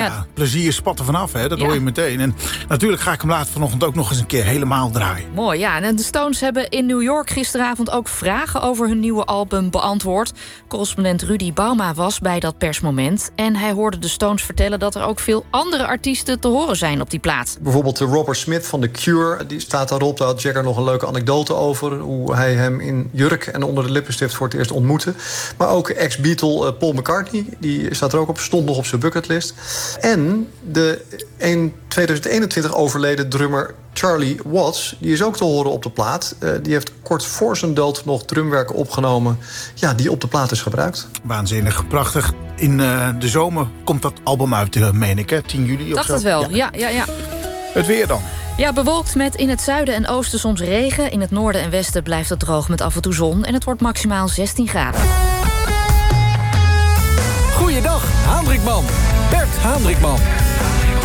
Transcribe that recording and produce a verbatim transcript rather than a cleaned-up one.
Ja, Ja, plezier spat er vanaf, hè? Dat ja. hoor je meteen. En natuurlijk ga ik hem later vanochtend ook nog eens een keer helemaal draaien. Mooi, ja. En de Stones hebben in New York gisteravond ook vragen over hun nieuwe album beantwoord. Correspondent Rudy Bauma was bij dat persmoment. En hij hoorde de Stones vertellen dat er ook veel andere artiesten te horen zijn op die plaat. Bijvoorbeeld de Robert Smith van The Cure, die staat daarop. Daar had Jagger nog een leuke anekdote over. Hoe hij hem in jurk en onder de lippenstift voor het eerst ontmoette. Maar ook ex-Beatle Paul McCartney, die staat er ook op, stond nog op zijn bucketlist. En de in tweeduizend eenentwintig overleden drummer Charlie Watts, die is ook te horen op de plaat. Uh, die heeft kort voor zijn dood nog drumwerken opgenomen, ja, die op de plaat is gebruikt. Waanzinnig, prachtig. In uh, de zomer komt dat album uit, uh, meen ik, hè? tien juli of Dacht zo. het wel, ja. ja, ja, ja. Het weer dan. Ja, bewolkt met in het zuiden en oosten soms regen. In het noorden en westen blijft het droog met af en toe zon. En het wordt maximaal zestien graden. Goeiedag, Haandrikman. Bert Haandrikman.